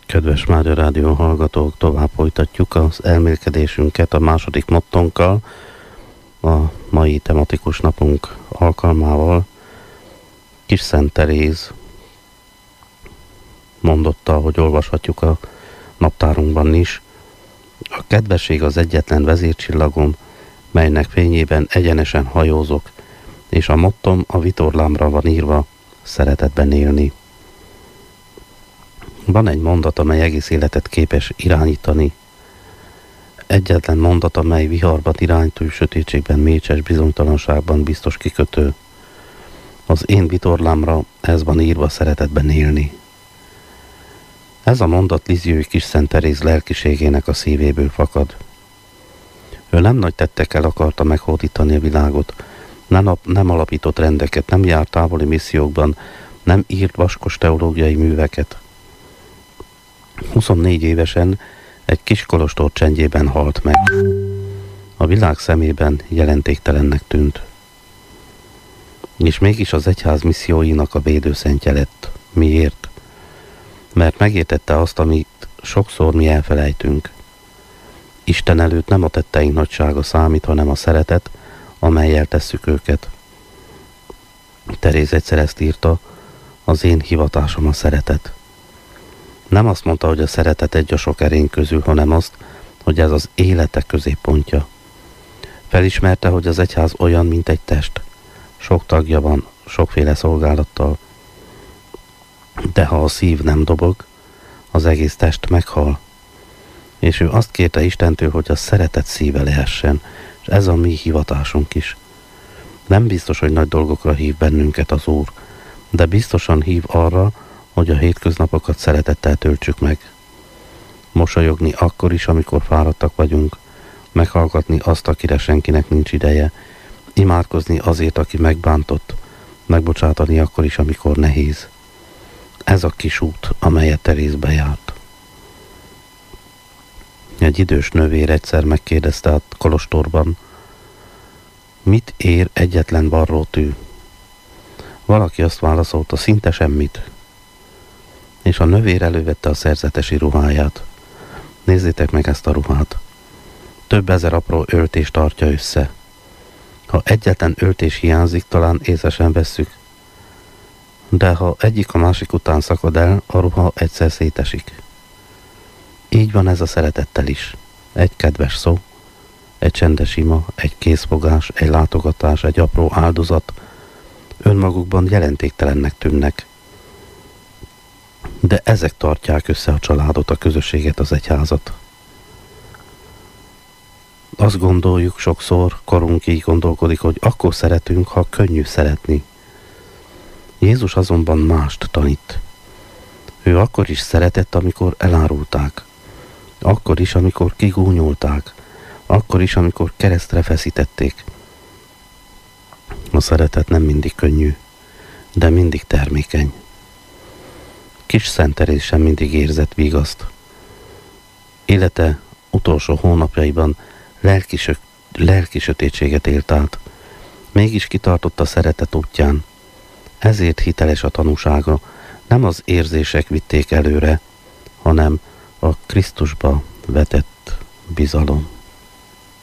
Kedves Mária Rádió hallgatók, tovább folytatjuk az elmélkedésünket a második mottónkkal, a mai tematikus napunk alkalmával. Kis Szent Teréz mondotta, hogy olvashatjuk a naptárunkban is: a kedvesség az egyetlen vezércsillagom, melynek fényében egyenesen hajózok, és a mottom a vitorlámra van írva: szeretetben élni. Van egy mondat, amely egész életet képes irányítani. Egyetlen mondat, amely viharban iránytű, sötétségben, mécses bizonytalanságban biztos kikötő. Az én vitorlámra ez van írva: szeretetben élni. Ez a mondat Lisieux Kis Szent Teréz lelkiségének a szívéből fakad. Ő nem nagy tettekkel akarta meghódítani a világot, nem alapított rendeket, nem járt távoli missziókban, nem írt vaskos teológiai műveket. 24 évesen egy kis kolostor csendjében halt meg. A világ szemében jelentéktelennek tűnt. És mégis az egyház misszióinak a védőszentje lett. Miért? Mert megértette azt, amit sokszor mi elfelejtünk. Isten előtt nem a tetteink nagysága számít, hanem a szeretet, amellyel tesszük őket. Teréz egyszer ezt írta: az én hivatásom a szeretet. Nem azt mondta, hogy a szeretet egy a sok erény közül, hanem azt, hogy ez az életek középpontja. Felismerte, hogy az egyház olyan, mint egy test. Sok tagja van, sokféle szolgálattal. De ha a szív nem dobog, az egész test meghal. És ő azt kérte Istentől, hogy a szeretet szíve lehessen, és ez a mi hivatásunk is. Nem biztos, hogy nagy dolgokra hív bennünket az Úr, de biztosan hív arra, hogy a hétköznapokat szeretettel töltsük meg. Mosolyogni akkor is, amikor fáradtak vagyunk, meghallgatni azt, akire senkinek nincs ideje, imádkozni azért, aki megbántott, megbocsátani akkor is, amikor nehéz. Ez a kis út, amelyet Teréz bejárt. Egy idős nővér egyszer megkérdezte a kolostorban: mit ér egyetlen varrótű? Valaki azt válaszolta: szinte semmit. És a nővér elővette a szerzetesi ruháját. Nézzétek meg ezt a ruhát. Több ezer apró öltés tartja össze. Ha egyetlen öltés hiányzik, talán észre sem vesszük. De ha egyik a másik után szakad el, a ruha egyszer szétesik. Így van ez a szeretettel is. Egy kedves szó, egy csendes ima, egy készfogás, egy látogatás, egy apró áldozat önmagukban jelentéktelennek tűnnek. De ezek tartják össze a családot, a közösséget, az egyházat. Azt gondoljuk sokszor, korunk így gondolkodik, hogy akkor szeretünk, ha könnyű szeretni. Jézus azonban mást tanít. Ő akkor is szeretett, amikor elárulták. Akkor is, amikor kigúnyolták. Akkor is, amikor keresztre feszítették. A szeretet nem mindig könnyű, de mindig termékeny. Kis Szent Teréz sem mindig érzett vigaszt. Élete utolsó hónapjaiban lelki sötétséget élt át. Mégis kitartott a szeretet útján. Ezért hiteles a tanúsága. Nem az érzések vitték előre, hanem a Krisztusba vetett bizalom.